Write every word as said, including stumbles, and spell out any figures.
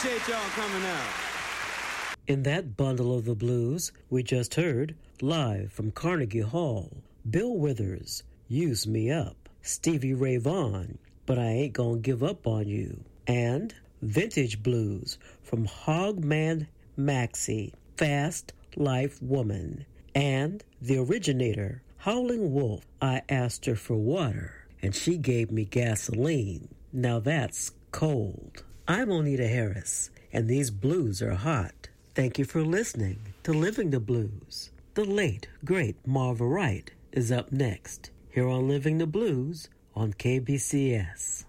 Appreciate y'all coming out. In that bundle of the blues, we just heard, live from Carnegie Hall, Bill Withers, Use Me Up, Stevie Ray Vaughan, But I Ain't Gonna Give Up on You, and Vintage Blues from Hogman Maxey, Fast Life Woman, and the originator, Howling Wolf, I Asked Her for Water, and She Gave Me Gasoline. Now that's cold. I'm Onita Harris, and these blues are hot. Thank you for listening to Living the Blues. The late, great Marva Wright is up next, here on Living the Blues on K B C S.